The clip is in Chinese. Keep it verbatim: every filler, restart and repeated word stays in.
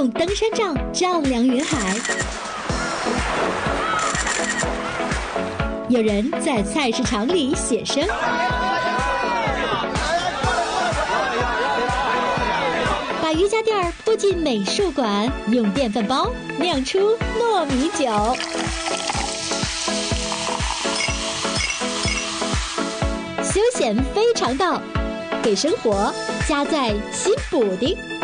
用登山杖丈量云海。有人在菜市场里写生。把瑜伽垫儿铺进美术馆，用电饭煲酿出糯米酒。休闲非常道，给生活加载新补丁。